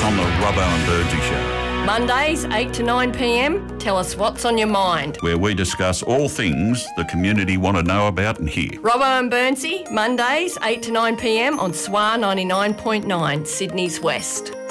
on the Robbo and Birdsey Show. Mondays, 8 to 9 p.m, tell us what's on your mind. Where we discuss all things the community want to know about and hear. Robbo and Burnsey, Mondays, 8 to 9 p.m on SWA 99.9, Sydney's West.